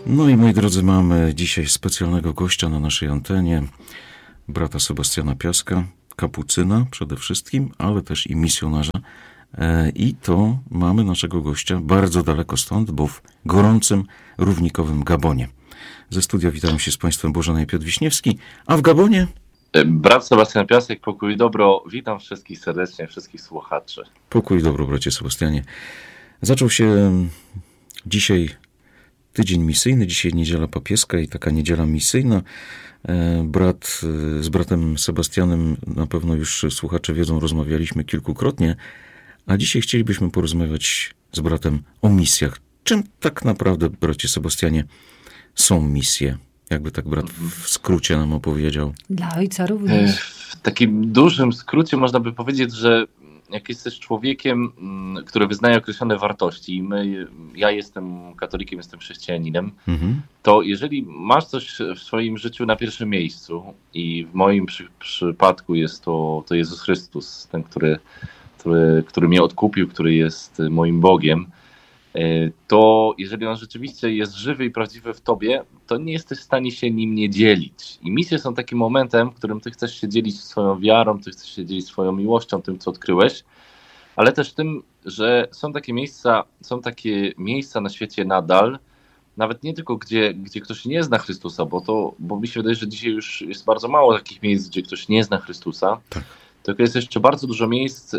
No i moi drodzy, mamy dzisiaj specjalnego gościa na naszej antenie, brata Sebastiana Piaska, kapucyna przede wszystkim, ale też i misjonarza. I to mamy naszego gościa bardzo daleko stąd, bo w gorącym, równikowym Gabonie. Ze studia witają się z Państwem Bożena i Piotr Wiśniewski, a w Gabonie... Brat Sebastian Piasek, pokój i dobro. Witam wszystkich serdecznie, wszystkich słuchaczy. Pokój i dobro, bracie Sebastianie. Zaczął się dzisiaj tydzień misyjny, dzisiaj niedziela papieska i taka niedziela misyjna. Z bratem Sebastianem, na pewno już słuchacze wiedzą, rozmawialiśmy kilkukrotnie, a dzisiaj chcielibyśmy porozmawiać z bratem o misjach. Czym tak naprawdę, bracie Sebastianie, są misje? Jakby tak brat w skrócie nam opowiedział. Dla ojca również. W takim dużym skrócie można by powiedzieć, że jak jesteś człowiekiem, który wyznaje określone wartości, ja jestem katolikiem, jestem chrześcijaninem, to jeżeli masz coś w swoim życiu na pierwszym miejscu i w moim przypadku jest to Jezus Chrystus, ten, który mnie odkupił, który jest moim Bogiem, to jeżeli on rzeczywiście jest żywy i prawdziwy w tobie, to nie jesteś w stanie się nim nie dzielić. I misje są takim momentem, w którym ty chcesz się dzielić swoją wiarą, ty chcesz się dzielić swoją miłością, tym, co odkryłeś, ale też tym, że są takie miejsca na świecie nadal, nawet nie tylko gdzie ktoś nie zna Chrystusa, bo mi się wydaje, że dzisiaj już jest bardzo mało takich miejsc, gdzie ktoś nie zna Chrystusa, tak. Tylko jest jeszcze bardzo dużo miejsc,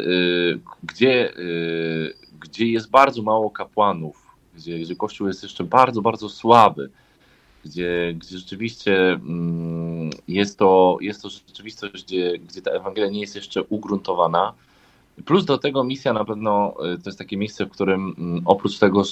gdzie jest bardzo mało kapłanów, gdzie Kościół jest jeszcze bardzo, bardzo słaby, gdzie rzeczywiście jest to rzeczywistość, gdzie ta Ewangelia nie jest jeszcze ugruntowana. Plus do tego misja na pewno to jest takie miejsce, w którym oprócz tego,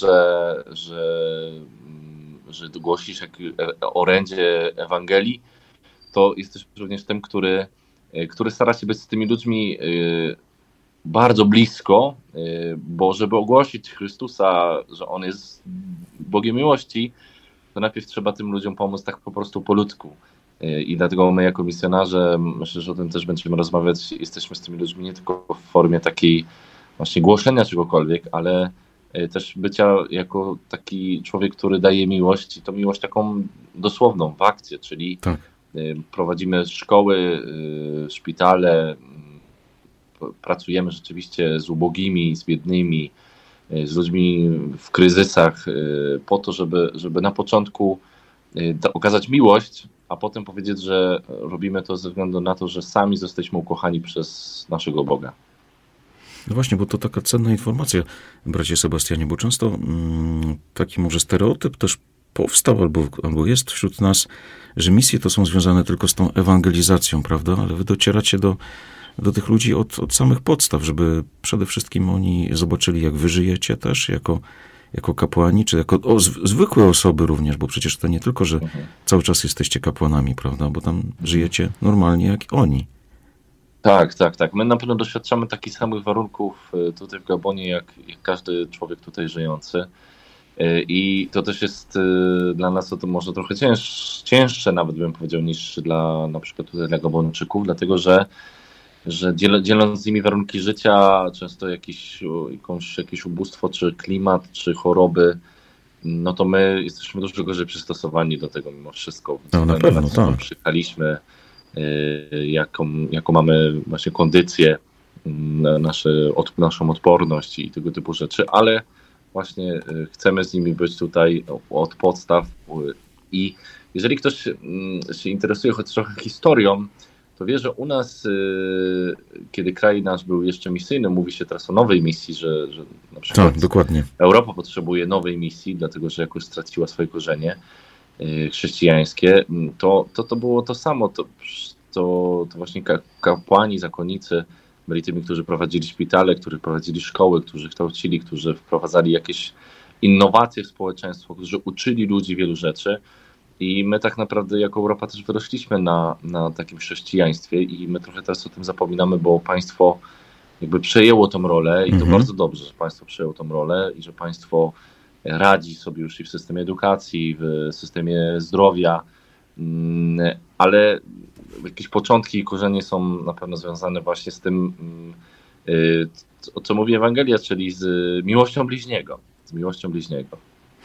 że głosisz orędzie Ewangelii, to jesteś również tym, który stara się być z tymi ludźmi bardzo blisko, bo żeby ogłosić Chrystusa, że On jest Bogiem miłości, to najpierw trzeba tym ludziom pomóc tak po prostu po ludzku. I dlatego my jako misjonarze, myślę, że o tym też będziemy rozmawiać, jesteśmy z tymi ludźmi nie tylko w formie takiej właśnie głoszenia czegokolwiek, ale też bycia jako taki człowiek, który daje miłość i to miłość taką dosłowną, w akcję, czyli tak. Prowadzimy szkoły, szpitale, pracujemy rzeczywiście z ubogimi, z biednymi, z ludźmi w kryzysach po to, żeby na początku okazać miłość, a potem powiedzieć, że robimy to ze względu na to, że sami zostaliśmy ukochani przez naszego Boga. No właśnie, bo to taka cenna informacja, bracie Sebastianie, bo często taki może stereotyp też powstał albo jest wśród nas, że misje to są związane tylko z tą ewangelizacją, prawda? Ale wy docieracie do tych ludzi od samych podstaw, żeby przede wszystkim oni zobaczyli, jak wy żyjecie też jako kapłani, czy jako zwykłe osoby również, bo przecież to nie tylko, że cały czas jesteście kapłanami, prawda? Bo tam żyjecie normalnie jak oni. Tak. My na pewno doświadczamy takich samych warunków tutaj w Gabonie, jak każdy człowiek tutaj żyjący. I to też jest dla nas to może trochę cięższe nawet bym powiedział niż na przykład tutaj dla Gabończyków, dlatego że dzieląc z nimi warunki życia, często jakieś ubóstwo, czy klimat, czy choroby, no to my jesteśmy dużo gorzej przystosowani do tego mimo wszystko. No na pewno, tak. Przyjechaliśmy, jaką mamy właśnie kondycję, naszą odporność i tego typu rzeczy, ale właśnie chcemy z nimi być tutaj od podstaw i jeżeli ktoś się interesuje choć trochę historią, to wie, że u nas, kiedy kraj nasz był jeszcze misyjny, mówi się teraz o nowej misji, że na przykład tak, dokładnie. Europa potrzebuje nowej misji, dlatego że jakoś straciła swoje korzenie chrześcijańskie, to było to samo, to właśnie kapłani, zakonnicy byli tymi, którzy prowadzili szpitale, którzy prowadzili szkoły, którzy kształcili, którzy wprowadzali jakieś innowacje w społeczeństwo, którzy uczyli ludzi wielu rzeczy. I my tak naprawdę jako Europa też wyrośliśmy na takim chrześcijaństwie i my trochę teraz o tym zapominamy, bo państwo jakby przejęło tą rolę i to bardzo dobrze, że państwo przejęło tą rolę i że państwo radzi sobie już i w systemie edukacji, w systemie zdrowia, ale jakieś początki i korzenie są na pewno związane właśnie z tym, o co mówi Ewangelia, czyli z miłością bliźniego.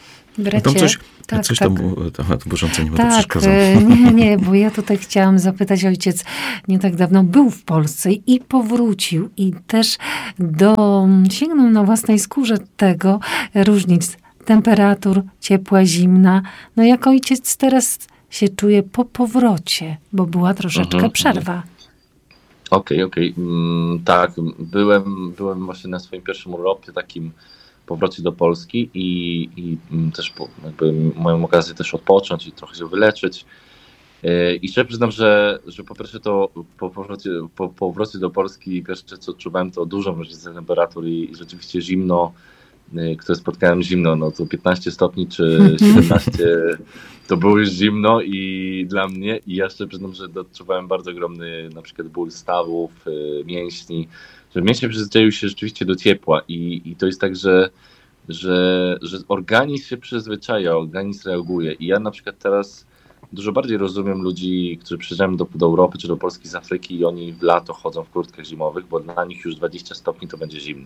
Bracie, Tam coś tak. tam było, Bożence nie będę Tak, przeszkadzał. nie, bo ja tutaj chciałam zapytać, ojciec nie tak dawno był w Polsce i powrócił i też sięgnął na własnej skórze tego różnic temperatur, ciepła, zimna. No jak ojciec teraz się czuje po powrocie, bo była troszeczkę przerwa. Okej. Tak, byłem właśnie na swoim pierwszym urlopie, takim powrocie do Polski i też jakby miałem okazję też odpocząć i trochę się wyleczyć. I szczerze przyznam, że po pierwsze to po powrocie do Polski pierwsze co odczuwałem to dużą różnicę temperatur i rzeczywiście zimno, które spotkałem zimno, no to 15 stopni czy 17 to było już zimno i dla mnie i ja szczerze przyznam, że odczuwałem bardzo ogromny na przykład ból stawów, mięśni, że mięśnie przyzwyczaiły się rzeczywiście do ciepła i to jest tak, że organizm się przyzwyczaja, organizm reaguje i ja na przykład teraz dużo bardziej rozumiem ludzi, którzy przyjeżdżają do Europy czy do Polski z Afryki i oni w lato chodzą w kurtkach zimowych, bo dla nich już 20 stopni to będzie zimno.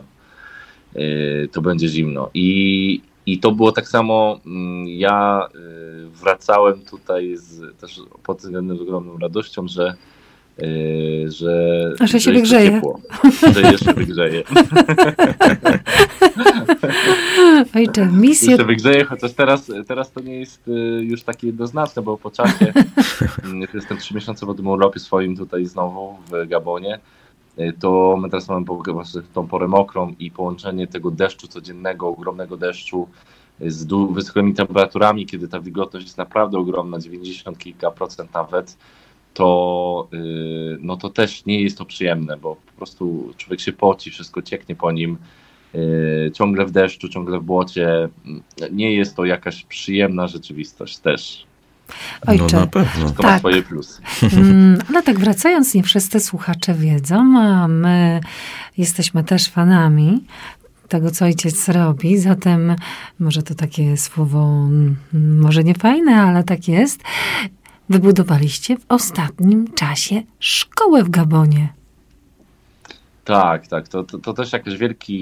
I to było tak samo, ja wracałem tutaj też pod względem z ogromną radością, że się wygrzeje. Ciepło, że jeszcze wygrzeje. Ojcze, misję... Jeszcze wygrzeje, chociaż teraz to nie jest już takie jednoznaczne, bo po czasie, jestem 3 miesiące po tym urlopie swoim tutaj znowu w Gabonie, to my teraz mamy właśnie tą porę mokrą i połączenie tego deszczu codziennego, ogromnego deszczu z wysokimi temperaturami, kiedy ta wilgotność jest naprawdę ogromna, 90 kilka procent nawet, to też nie jest to przyjemne, bo po prostu człowiek się poci, wszystko cieknie po nim, ciągle w deszczu, ciągle w błocie. Nie jest to jakaś przyjemna rzeczywistość też. Ojcze, no na pewno. To ma swoje plusy. Ale tak wracając, nie wszyscy słuchacze wiedzą, a my jesteśmy też fanami tego, co ojciec robi. Zatem może to takie słowo, może nie fajne, ale tak jest. Wybudowaliście w ostatnim czasie szkołę w Gabonie. Tak. To też jakiś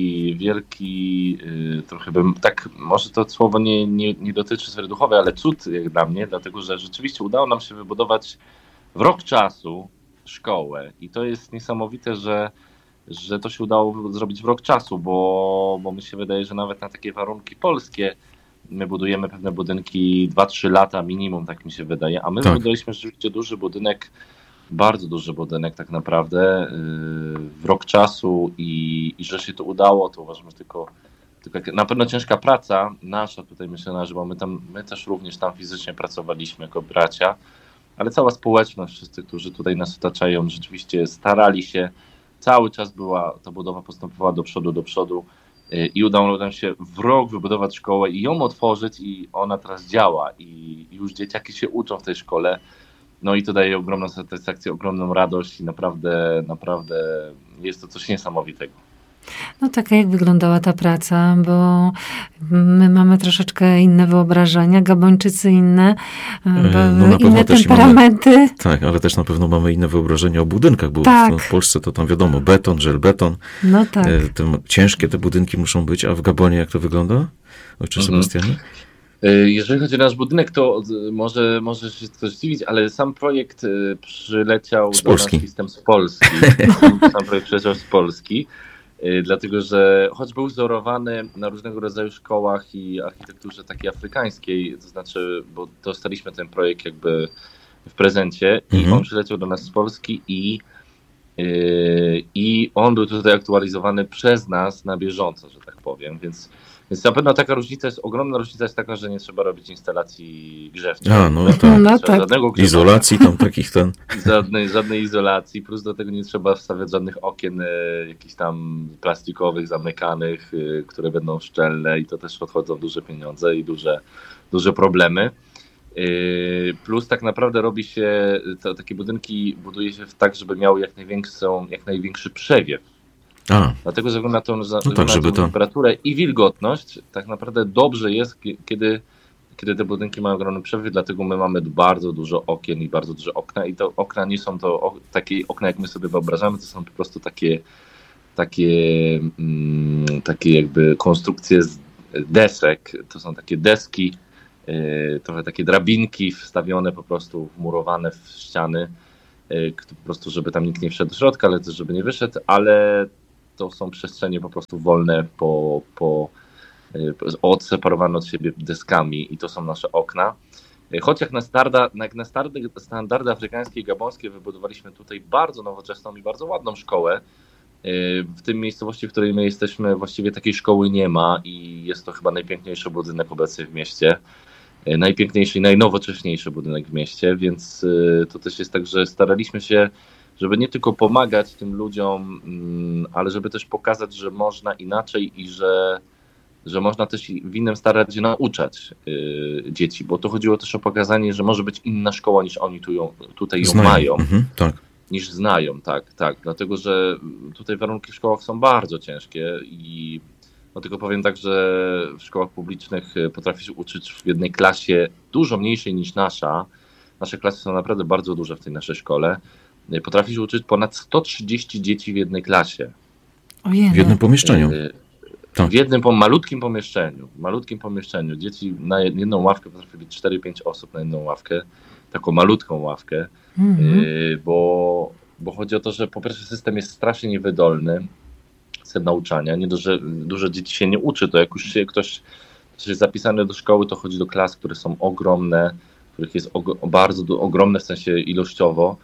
wielki trochę bym, tak może to słowo nie dotyczy sfery duchowej, ale cud jak dla mnie, dlatego że rzeczywiście udało nam się wybudować w rok czasu szkołę i to jest niesamowite, że to się udało zrobić w rok czasu, bo mi się wydaje, że nawet na takie warunki polskie my budujemy pewne budynki 2-3 lata minimum, tak mi się wydaje, a my wybudowaliśmy rzeczywiście duży budynek, bardzo duży budynek tak naprawdę w rok czasu i że się to udało, to uważam, że tylko na pewno ciężka praca nasza tutaj misjonarzy, bo my też również tam fizycznie pracowaliśmy jako bracia, ale cała społeczność, wszyscy, którzy tutaj nas otaczają, rzeczywiście starali się, cały czas ta budowa postępowała do przodu i udało nam się w rok wybudować szkołę i ją otworzyć i ona teraz działa i już dzieciaki się uczą w tej szkole. No i to daje ogromną satysfakcję, ogromną radość i naprawdę jest to coś niesamowitego. No tak, jak wyglądała ta praca, bo my mamy troszeczkę inne wyobrażenia, Gabończycy inne, inne temperamenty. Tak, ale też na pewno mamy inne wyobrażenia o budynkach, bo w Polsce to tam wiadomo, beton, żelbeton. No tak. Ciężkie te budynki muszą być, a w Gabonie jak to wygląda? Ojcze Sebastianie? Jeżeli chodzi o nasz budynek, to może się ktoś dziwić, ale sam projekt przyleciał do nas listem z Polski. Sam projekt przyleciał z Polski, dlatego że choć był wzorowany na różnego rodzaju szkołach i architekturze takiej afrykańskiej, to znaczy, bo dostaliśmy ten projekt jakby w prezencie i on przyleciał do nas z Polski i on był tutaj aktualizowany przez nas na bieżąco, że tak powiem, więc na pewno taka różnica jest, ogromna różnica jest taka, że nie trzeba robić instalacji grzewczej. Izolacji tam takich Żadnej izolacji, plus do tego nie trzeba wstawiać żadnych okien jakichś tam plastikowych, zamykanych, które będą szczelne i to też odchodzą duże pieniądze i duże problemy. Plus tak naprawdę robi się, takie budynki buduje się tak, żeby miały jak największy przewiew. Dlatego ze względu na tą temperaturę i wilgotność, tak naprawdę dobrze jest, kiedy te budynki mają ogromny przewiew, dlatego my mamy bardzo dużo okien i bardzo duże okna i to okna nie są to takie okna, jak my sobie wyobrażamy, to są po prostu takie jakby konstrukcje desek. To są takie deski, trochę takie drabinki wstawione po prostu, wmurowane w ściany, po prostu żeby tam nikt nie wszedł do środka, ale też żeby nie wyszedł, ale to są przestrzenie po prostu wolne, odseparowane od siebie deskami i to są nasze okna. Choć jak na standardy afrykańskie i gabońskie wybudowaliśmy tutaj bardzo nowoczesną i bardzo ładną szkołę. W tym miejscowości, w której my jesteśmy, właściwie takiej szkoły nie ma i jest to chyba najpiękniejszy budynek obecnie w mieście. Najpiękniejszy i najnowocześniejszy budynek w mieście, więc to też jest tak, że staraliśmy się, żeby nie tylko pomagać tym ludziom, ale żeby też pokazać, że można inaczej i że można też w innym starać się nauczać dzieci, bo to chodziło też o pokazanie, że może być inna szkoła niż oni tutaj ją mają, tak. Niż znają, tak, dlatego że tutaj warunki w szkołach są bardzo ciężkie i tylko powiem tak, że w szkołach publicznych potrafi się uczyć w jednej klasie dużo mniejszej niż nasza. Nasze klasy są naprawdę bardzo duże w tej naszej szkole. Potrafi się uczyć ponad 130 dzieci w jednej klasie. Ojej. W jednym pomieszczeniu. Tak. W jednym malutkim pomieszczeniu. Dzieci na jedną ławkę potrafi być 4-5 osób na jedną ławkę. Taką malutką ławkę. Bo chodzi o to, że po pierwsze system jest strasznie niewydolny. System nauczania. Nie dość, że dużo dzieci się nie uczy, to jak już się ktoś jest zapisany do szkoły, to chodzi do klas, które są ogromne, których jest bardzo ogromne w sensie ilościowo.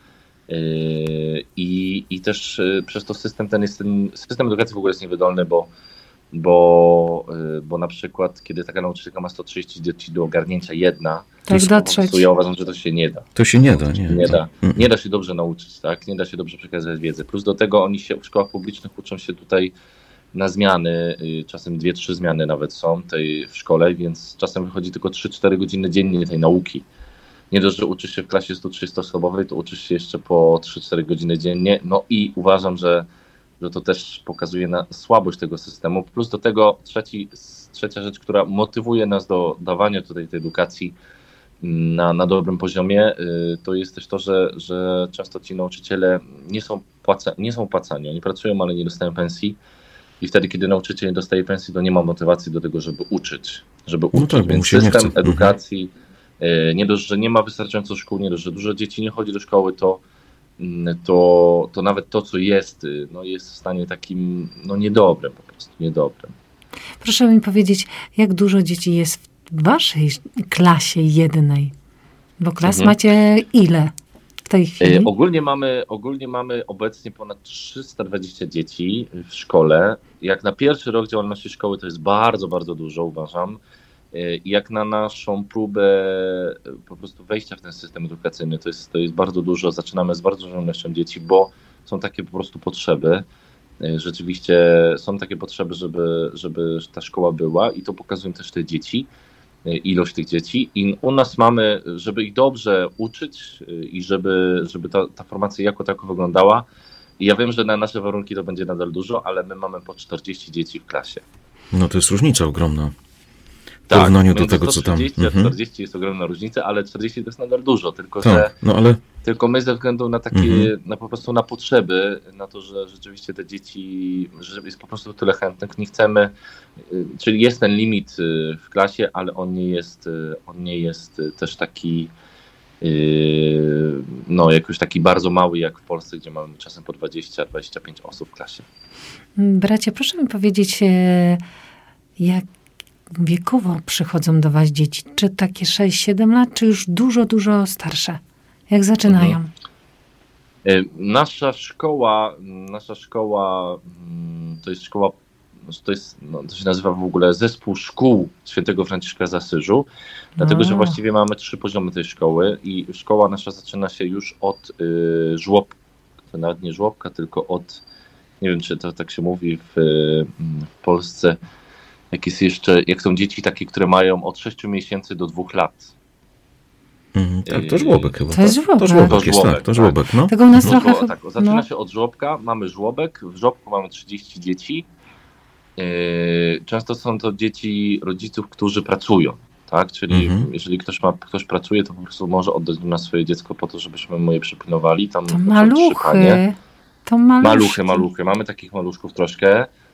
I też przez to system system edukacji w ogóle jest niewydolny, bo na przykład kiedy taka nauczycielka ma 130 dzieci do ogarnięcia jedna, to ja uważam, że to się nie da. To się nie da. Nie da się dobrze nauczyć, tak? Nie da się dobrze przekazać wiedzę. Plus do tego oni się w szkołach publicznych uczą się tutaj na zmiany, czasem 2-3 zmiany nawet są w szkole, więc czasem wychodzi tylko 3-4 godziny dziennie tej nauki. Nie dość, że uczysz się w klasie 130-osobowej, to uczysz się jeszcze po 3-4 godziny dziennie. No i uważam, że to też pokazuje na słabość tego systemu. Plus do tego trzecia rzecz, która motywuje nas do dawania tutaj tej edukacji na dobrym poziomie, to jest też to, że często ci nauczyciele nie są płacani. Oni pracują, ale nie dostają pensji. I wtedy, kiedy nauczyciel nie dostaje pensji, to nie ma motywacji do tego, żeby uczyć. Więc system edukacji, nie dość, że nie ma wystarczająco szkół, nie dość, że dużo dzieci nie chodzi do szkoły, to nawet to, co jest, jest w stanie takim niedobrym, po prostu niedobrym. Proszę mi powiedzieć, jak dużo dzieci jest w waszej klasie jednej? Bo klas macie ile w tej chwili? Ogólnie mamy obecnie ponad 320 dzieci w szkole. Jak na pierwszy rok działalności szkoły to jest bardzo, bardzo dużo, uważam. Jak na naszą próbę po prostu wejścia w ten system edukacyjny, to jest bardzo dużo, zaczynamy z bardzo dużą ilością dzieci, bo są takie po prostu potrzeby. Rzeczywiście są takie potrzeby, żeby ta szkoła była i to pokazują też te dzieci, ilość tych dzieci. I u nas mamy, żeby ich dobrze uczyć i żeby ta formacja jako tako wyglądała. I ja wiem, że na nasze warunki to będzie nadal dużo, ale my mamy po 40 dzieci w klasie. No to jest różnica ogromna. W porównaniu do tego, co tam... 40 jest ogromna różnica, ale 40 to jest nadal dużo, tylko my ze względu na takie, po prostu na potrzeby, na to, że rzeczywiście te dzieci, że jest po prostu tyle chętnych, nie chcemy, czyli jest ten limit w klasie, ale on nie jest też taki, jakoś taki bardzo mały jak w Polsce, gdzie mamy czasem po 20-25 osób w klasie. Bracie, proszę mi powiedzieć, jak wiekowo przychodzą do was dzieci? Czy takie 6-7 lat, czy już dużo, dużo starsze? Jak zaczynają? Nasza szkoła to jest szkoła, to się nazywa w ogóle Zespół Szkół Świętego Franciszka z Asyżu, dlatego że właściwie mamy 3 poziomy tej szkoły i szkoła nasza zaczyna się już od żłobka, to nawet nie żłobka, tylko od, nie wiem czy to tak się mówi w Polsce, jak są dzieci takie, które mają od 6 miesięcy do 2 lat. Tak, to żłobek chyba. To jest żłobek. To żłobek, no. Tego u nas trochę... Zaczyna się od żłobka, mamy żłobek, w żłobku mamy 30 dzieci. Często są to dzieci rodziców, którzy pracują, tak? Czyli jeżeli ktoś pracuje, to po prostu może oddać do nas swoje dziecko po to, żebyśmy mu je przypilnowali. Tam to maluchy. Maluchy. Mamy takich maluszków troszkę.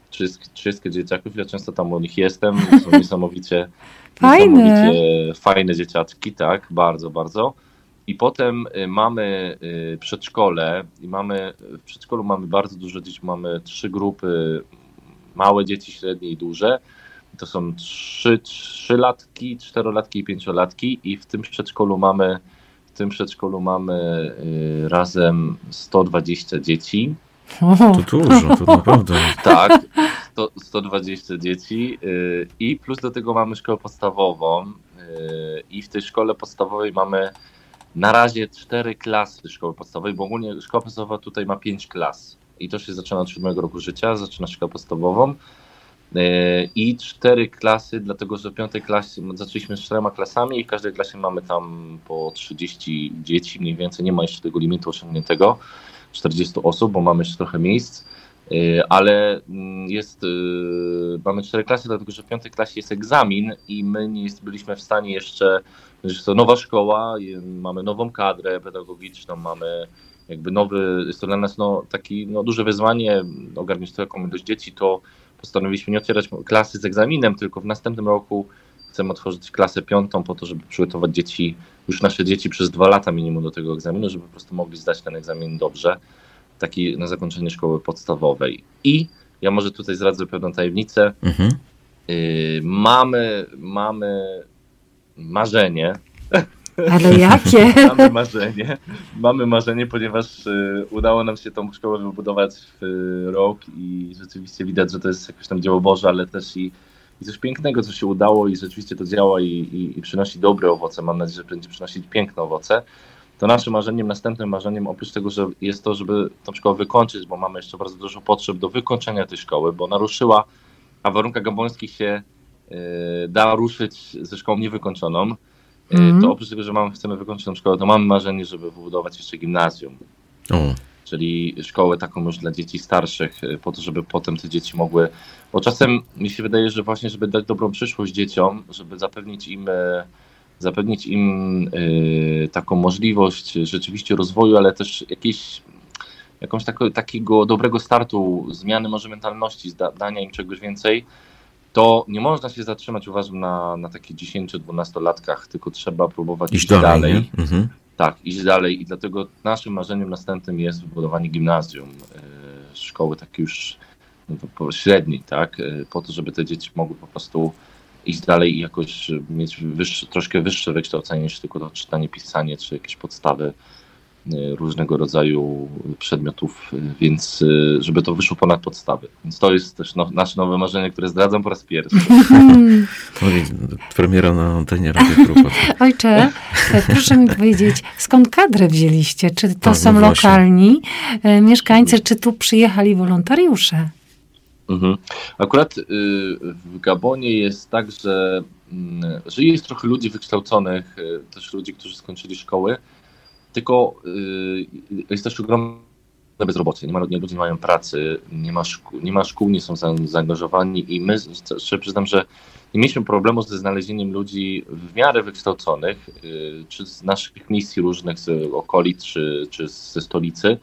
30 dzieciaków, ja często tam u nich jestem, są niesamowicie fajne dzieciaczki, tak, bardzo, bardzo. I potem mamy przedszkole i w przedszkolu mamy bardzo dużo dzieci, mamy 3 grupy, małe dzieci, średnie i duże. To są 3-latki, 4-latki i 5-latki i w tym przedszkolu mamy razem 120 dzieci. To dużo, to naprawdę. Tak, 120 dzieci i plus do tego mamy szkołę podstawową i w tej szkole podstawowej mamy na razie 4 klasy szkoły podstawowej, bo ogólnie szkoła podstawowa tutaj ma 5 klas i to się zaczyna od 7 roku życia, zaczyna szkołę podstawową i 4 klasy, dlatego że w 5 klasie zaczęliśmy z 4 klasami i w każdej klasie mamy tam po 30 dzieci mniej więcej, nie ma jeszcze tego limitu osiągniętego, 40 osób, bo mamy jeszcze trochę miejsc, ale mamy 4 klasy, dlatego że w 5 klasie jest egzamin i my nie byliśmy w stanie jeszcze, że to nowa szkoła, mamy nową kadrę pedagogiczną, mamy jakby jest to dla nas taki duże wyzwanie, ogarniać taką ilość dzieci, to postanowiliśmy nie otwierać klasy z egzaminem, tylko w następnym roku chcemy otworzyć klasę 5 po to, żeby przygotować nasze dzieci przez 2 lata minimum do tego egzaminu, żeby po prostu mogli zdać ten egzamin dobrze, taki na zakończenie szkoły podstawowej. I ja może tutaj zdradzę pewną tajemnicę. Mamy marzenie. Ale jakie? Mamy marzenie, ponieważ udało nam się tą szkołę wybudować w rok i rzeczywiście widać, że to jest jakoś tam dzieło Boże, ale też i coś pięknego, co się udało i rzeczywiście to działa i przynosi dobre owoce. Mam nadzieję, że będzie przynosić piękne owoce. To naszym następnym marzeniem, oprócz tego, że jest to, żeby tą szkołę wykończyć, bo mamy jeszcze bardzo dużo potrzeb do wykończenia tej szkoły, bo naruszyła, a w warunkach gabońskich się da ruszyć ze szkołą niewykończoną. To oprócz tego, że chcemy wykończyć tę szkołę, to mamy marzenie, żeby wybudować jeszcze gimnazjum. Czyli szkołę taką już dla dzieci starszych, po to, żeby potem te dzieci mogły, bo czasem mi się wydaje, że właśnie, żeby dać dobrą przyszłość dzieciom, żeby zapewnić im taką możliwość rzeczywiście rozwoju, ale też jakąś takiego dobrego startu, zmiany może mentalności, dania im czegoś więcej, to nie można się zatrzymać, uważam, na takich 10-12-latkach, tylko trzeba próbować iść dalej. Tak, iść dalej i dlatego naszym marzeniem następnym jest wybudowanie gimnazjum, szkoły takiej już średniej, tak, po to, żeby te dzieci mogły po prostu iść dalej i jakoś mieć troszkę wyższe wykształcenie niż tylko to czytanie, pisanie, czy jakieś podstawy różnego rodzaju przedmiotów, więc żeby to wyszło ponad podstawy. Więc to jest też nasze nowe marzenie, które zdradzam po raz pierwszy. Premiera na antenie Radia Krupa. Ojcze, proszę mi powiedzieć, skąd kadrę wzięliście? Czy to są lokalni mieszkańcy, czy tu przyjechali wolontariusze? Akurat w Gabonie jest tak, że jest trochę ludzi wykształconych, też ludzi, którzy skończyli szkoły, tylko jest też ogromne bezrobocie, ludzie nie mają pracy, nie ma szkół, nie są zaangażowani i my, przyznam, że nie mieliśmy problemu ze znalezieniem ludzi w miarę wykształconych, czy z naszych misji różnych, z okolic, czy ze stolicy,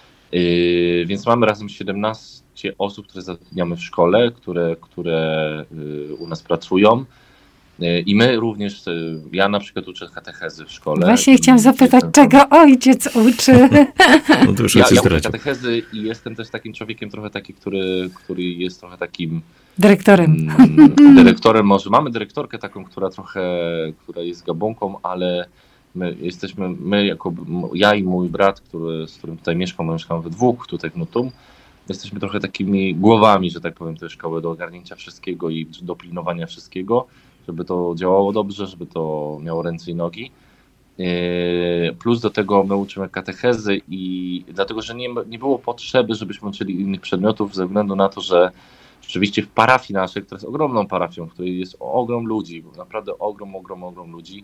więc mamy razem 17 osób, które zatrudniamy w szkole, które u nas pracują. I my również, ja na przykład uczę katechezy w szkole. Właśnie chciałam zapytać, czego ojciec uczy? No to już ja uczę katechezy i jestem też takim człowiekiem trochę taki, który jest trochę takim... Dyrektorem. Dyrektorem może. Mamy dyrektorkę taką, która jest gabonką, ale ja i mój brat, z którym tutaj mieszkamy we dwóch tutaj w Nutum, jesteśmy trochę takimi głowami, że tak powiem, tej szkoły do ogarnięcia wszystkiego i do pilnowania wszystkiego, żeby to działało dobrze, żeby to miało ręce i nogi. Plus do tego my uczymy katechezy i dlatego, że nie było potrzeby, żebyśmy uczyli innych przedmiotów ze względu na to, że rzeczywiście w parafii naszej, która jest ogromną parafią, w której jest ogrom ludzi, naprawdę ogrom ludzi,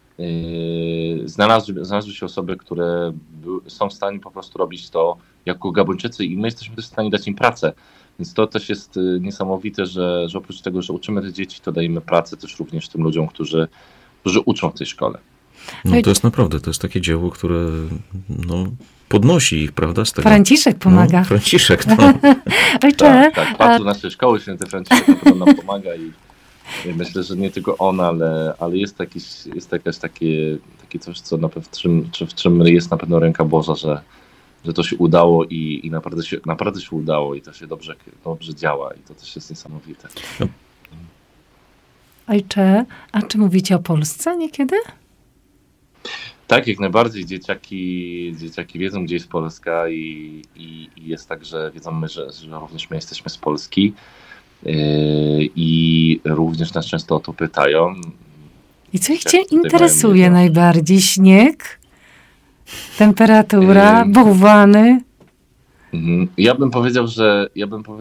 znalazły się osoby, które są w stanie po prostu robić to jako Gabończycy i my jesteśmy też w stanie dać im pracę. Więc to też jest niesamowite, że oprócz tego, że uczymy te dzieci, to dajemy pracę też również tym ludziom, którzy uczą w tej szkole. No to jest naprawdę, to jest takie dzieło, które podnosi ich, prawda? Z tego. Franciszek pomaga. No, Franciszek, to. Ojcze, Tak, patrz naszej szkoły, święty Franciszek na pewno nam pomaga i myślę, że nie tylko on, ale jest jakieś takie coś, co w czym jest na pewno ręka Boża, że to się udało i naprawdę się udało i to się dobrze działa i to też jest niesamowite. ojcze, a czy mówicie o Polsce niekiedy? Tak, jak najbardziej. Dzieciaki wiedzą, gdzie jest Polska i jest tak, że wiedzą, że również my jesteśmy z Polski i również nas często o to pytają. I co ich cię interesuje najbardziej? Śnieg? Temperatura? Bałwany? Ja bym powiedział, że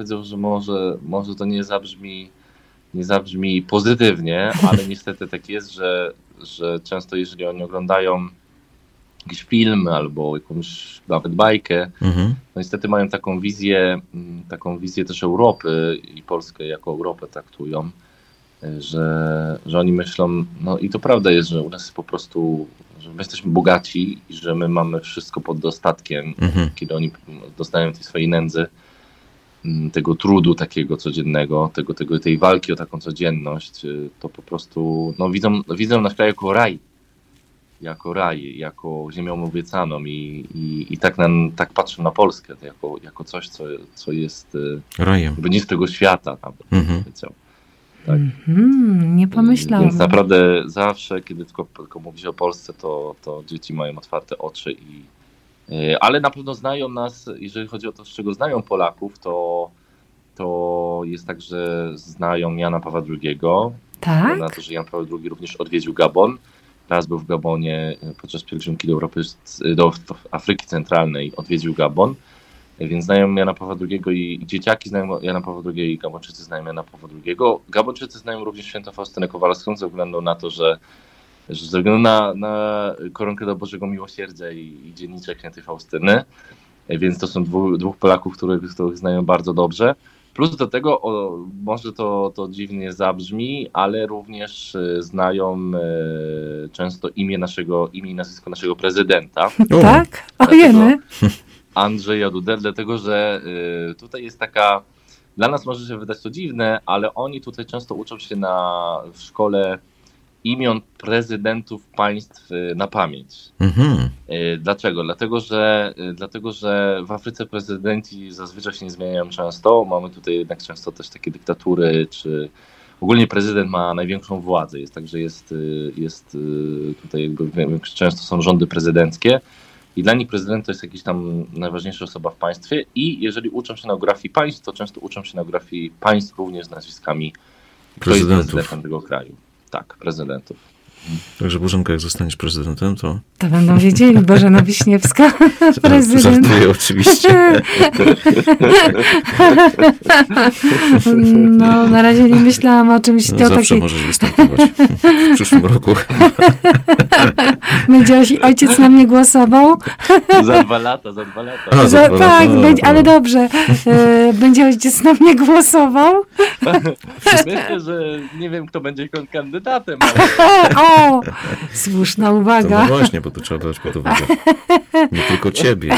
może to nie zabrzmi pozytywnie, ale niestety tak jest, że często jeżeli oni oglądają jakiś film albo jakąś nawet bajkę, to niestety mają taką wizję też Europy i Polskę jako Europę traktują, że oni myślą, no i to prawda jest, że u nas jest po prostu, że my jesteśmy bogaci i że my mamy wszystko pod dostatkiem, kiedy oni dostają tej swojej nędzy, tego trudu takiego codziennego, tej walki o taką codzienność, to po prostu widzą nasz kraj jako raj, jako ziemią obiecaną i tak patrzą na Polskę, jako coś, co jest rajem. Nie z tego świata, nawet powiedział. Tak. Nie pomyślałem. Więc naprawdę zawsze, kiedy tylko mówi się o Polsce, to dzieci mają otwarte oczy ale na pewno znają nas, jeżeli chodzi o to, z czego znają Polaków, to jest tak, że znają Jana Pawła II. Tak? Na to, że Jan Paweł II również odwiedził Gabon. Raz był w Gabonie podczas pielgrzymki do Afryki Centralnej, odwiedził Gabon. Więc znają Jana Pawła II i dzieciaki znają Jana Pawła II i Gabończycy znają Jana Pawła II. Gabończycy znają również świętą Faustynę Kowalską ze względu na to, że ze względu na koronkę do Bożego Miłosierdzia i dzienniczek świętej Faustyny. Więc to są dwóch Polaków, których znają bardzo dobrze. Plus do tego, może to dziwnie zabrzmi, ale również znają często imię i nazwisko naszego prezydenta. Tak? Ojeny. Andrzeja Dudę, dlatego że tutaj jest taka, dla nas może się wydać to dziwne, ale oni tutaj często uczą się w szkole imion prezydentów państw na pamięć. Dlaczego? Dlatego, że w Afryce prezydenci zazwyczaj się nie zmieniają często. Mamy tutaj jednak często też takie dyktatury, czy ogólnie prezydent ma największą władzę. Jest tak, że jest tutaj jakby często są rządy prezydenckie i dla nich prezydent to jest jakiś tam najważniejsza osoba w państwie i jeżeli uczą się na geografii państw, to często uczą się na geografii państw również z nazwiskami prezydentem tego kraju. Tak, prezydentów. Także Bożenka, jak zostaniesz prezydentem, to będą wiedzieli. Bożena Wiśniewska, prezydent. Żartuję oczywiście. No, na razie nie myślałam o czymś. Zawsze możesz występować w przyszłym roku. Będzie ojciec na mnie głosował? Za 2 lata. Tak, ale dobrze. Będzie ojciec na mnie głosował? Myślę, że nie wiem, kto będzie kandydatem. O, słuszna uwaga. No właśnie, bo to trzeba brać pod uwagę. Nie tylko ciebie.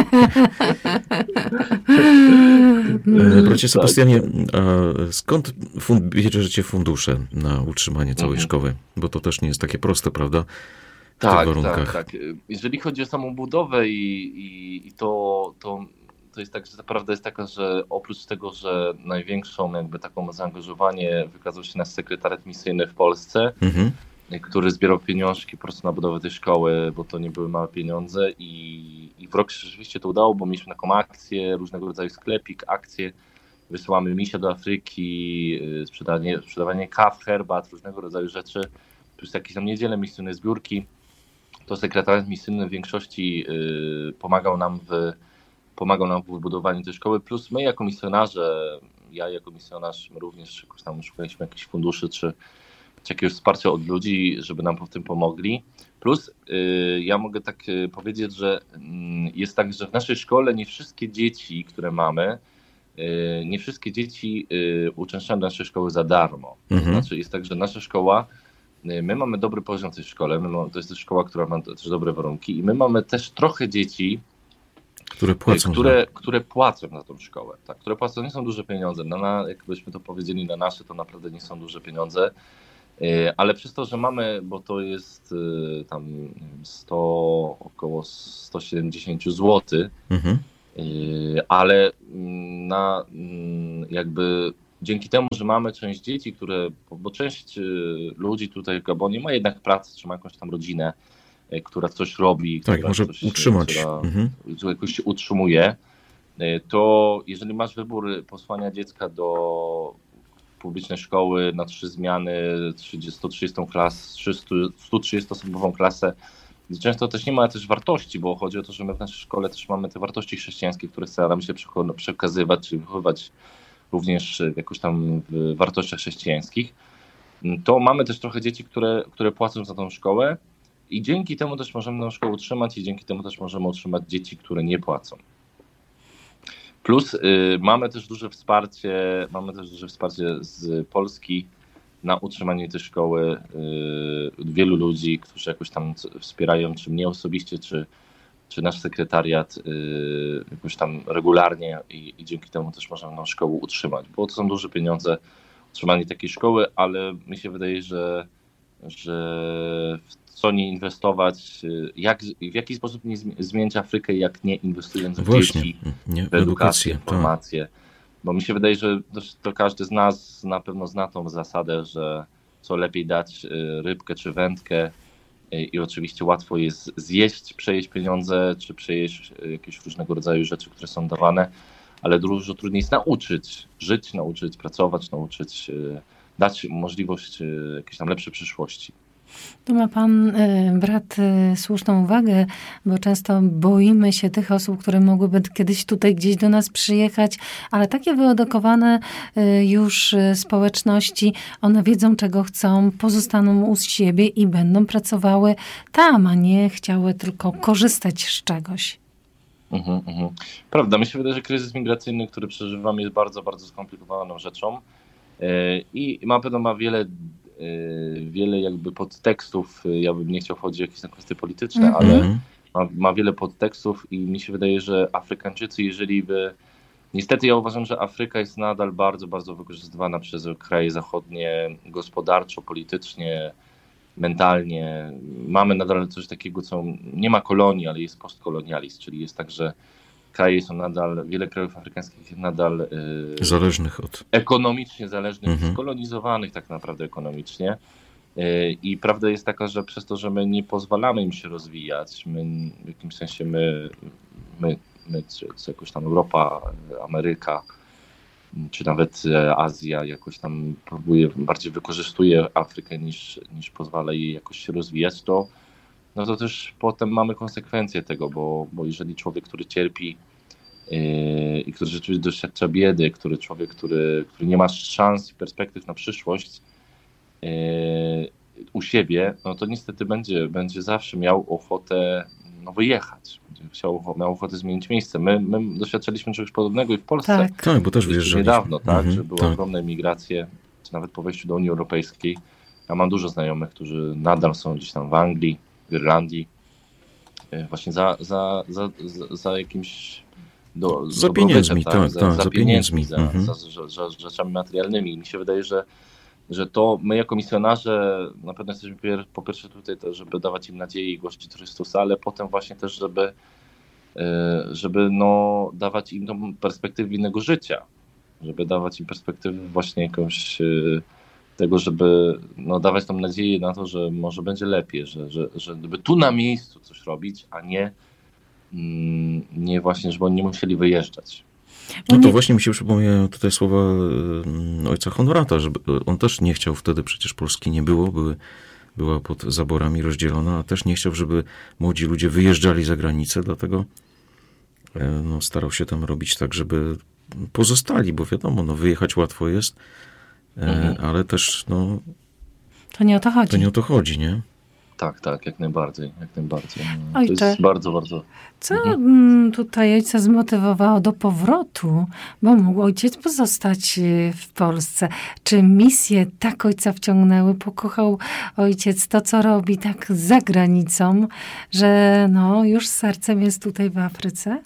Bracie Sebastianie, a skąd bierzecie fundusze na utrzymanie całej szkoły? Bo to też nie jest takie proste, prawda? Tak. Jeżeli chodzi o samą budowę i to jest tak, że prawda jest taka, że oprócz tego, że największą jakby taką zaangażowanie wykazał się nasz sekretariat misyjny w Polsce, który zbierał pieniążki po prostu na budowę tej szkoły, bo to nie były małe pieniądze i w rok się rzeczywiście to udało, bo mieliśmy taką akcję, różnego rodzaju sklepik, akcje, wysyłamy misia do Afryki, sprzedawanie kaw, herbat, różnego rodzaju rzeczy, plus jakieś tam niedzielne misyjne zbiórki. To sekretariat misyjny w większości pomagał nam w wybudowaniu tej szkoły, plus my jako misjonarze, ja jako misjonarz, my również tam szukaliśmy jakichś funduszy czy jakiegoś wsparcia od ludzi, żeby nam w tym pomogli. Plus ja mogę tak powiedzieć, że jest tak, że w naszej szkole nie wszystkie dzieci, które mamy, nie wszystkie dzieci uczęszczają do naszej szkoły za darmo. To znaczy jest tak, że nasza szkoła my mamy dobry poziom w tej szkole, to jest też szkoła, która ma też dobre warunki i my mamy też trochę dzieci, które płacą na tą szkołę, tak, które płacą, nie są duże pieniądze, jakbyśmy to powiedzieli na nasze, to naprawdę nie są duże pieniądze, ale przez to, że mamy, bo to jest tam około 170 zł, ale jakby dzięki temu, że mamy część dzieci, bo część ludzi tutaj w Gabonie ma jednak pracę, czy ma jakąś tam rodzinę, która coś robi, tak, może utrzymać, która jakoś się utrzymuje, to jeżeli masz wybór posłania dziecka do publicznej szkoły na 3 zmiany, 130-osobową klasę, często też nie ma też wartości, bo chodzi o to, że my w naszej szkole też mamy te wartości chrześcijańskie, które staramy się przekazywać, czy wychowywać również jakoś tam w wartościach chrześcijańskich, to mamy też trochę dzieci, które płacą za tą szkołę i dzięki temu też możemy tę szkołę utrzymać i dzięki temu też możemy utrzymać dzieci, które nie płacą. Plus mamy też duże wsparcie z Polski na utrzymanie tej szkoły. Wielu ludzi, którzy jakoś tam wspierają, czy mnie osobiście, czy nasz sekretariat jakoś tam regularnie i dzięki temu też możemy tę szkołę utrzymać, bo to są duże pieniądze utrzymanie takiej szkoły, ale mi się wydaje, że w co nie inwestować, w jaki sposób nie zmieniać Afrykę, jak nie inwestując w dzieci, w edukację, informację. Bo mi się wydaje, że to każdy z nas na pewno zna tą zasadę, że co lepiej dać rybkę czy wędkę i oczywiście łatwo jest zjeść, przejeść pieniądze, czy przejeść jakieś różnego rodzaju rzeczy, które są dawane, ale dużo trudniej jest nauczyć żyć, nauczyć pracować, nauczyć dać możliwość jakiejś tam lepszej przyszłości. Tu ma pan, brat, słuszną uwagę, bo często boimy się tych osób, które mogłyby kiedyś tutaj gdzieś do nas przyjechać, ale takie wyedukowane już społeczności, one wiedzą, czego chcą, pozostaną u siebie i będą pracowały tam, a nie chciały tylko korzystać z czegoś. Prawda, mi się wydaje, że kryzys migracyjny, który przeżywamy, jest bardzo, bardzo skomplikowaną rzeczą i na pewno ma wiele jakby podtekstów. Ja bym nie chciał wchodzić w jakieś kwestie polityczne, ale ma wiele podtekstów i mi się wydaje, że Afrykańczycy, niestety ja uważam, że Afryka jest nadal bardzo, bardzo wykorzystywana przez kraje zachodnie gospodarczo, politycznie, mentalnie. Mamy nadal coś takiego, co nie ma kolonii, ale jest postkolonializm, czyli jest tak, że wiele krajów afrykańskich jest nadal zależnych ekonomicznie zależnych, skolonizowanych tak naprawdę ekonomicznie. I prawda jest taka, że przez to, że my nie pozwalamy im się rozwijać, w jakimś sensie my czy jakoś tam Europa, Ameryka, czy nawet Azja jakoś tam bardziej wykorzystuje Afrykę niż pozwala jej jakoś się rozwijać, to też potem mamy konsekwencje tego, bo jeżeli człowiek, który cierpi i który rzeczywiście doświadcza biedy, który nie ma szans i perspektyw na przyszłość u siebie, no to niestety będzie zawsze miał ochotę wyjechać. Miał ochotę zmienić miejsce. My doświadczaliśmy czegoś podobnego i w Polsce. Tak, bo też wyjeżdżaliśmy. Niedawno, że były ogromne migracje, czy nawet po wejściu do Unii Europejskiej. Ja mam dużo znajomych, którzy nadal są gdzieś tam w Anglii, w Irlandii, właśnie za jakimś za pieniędzmi, za pieniędzmi, za rzeczami materialnymi. I mi się wydaje, że to my jako misjonarze na pewno jesteśmy po pierwsze tutaj, żeby dawać im nadzieję i głosić Chrystusa, ale potem właśnie też, żeby dawać im tą perspektywę innego życia, żeby dawać im perspektywę właśnie jakąś tego, żeby dawać tą nadzieję na to, że może będzie lepiej, żeby tu na miejscu coś robić, a nie właśnie, żeby oni nie musieli wyjeżdżać. No to właśnie mi się przypomniają tutaj słowa ojca Honorata, że on też nie chciał wtedy, przecież Polski nie było, była pod zaborami rozdzielona, a też nie chciał, żeby młodzi ludzie wyjeżdżali za granicę, dlatego starał się tam robić tak, żeby pozostali, bo wiadomo, wyjechać łatwo jest, ale też to nie o to chodzi. To nie o to chodzi, nie? Tak, jak najbardziej. Ojcze, to jest bardzo, bardzo... co tutaj ojca zmotywowało do powrotu, bo mógł ojciec pozostać w Polsce? Czy misje tak ojca wciągnęły? Pokochał ojciec to, co robi tak za granicą, że już sercem jest tutaj w Afryce?